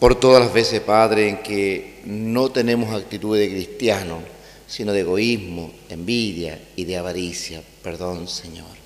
por todas las veces, Padre, en que no tenemos actitud de cristiano, sino de egoísmo, envidia y de avaricia. Perdón, Señor.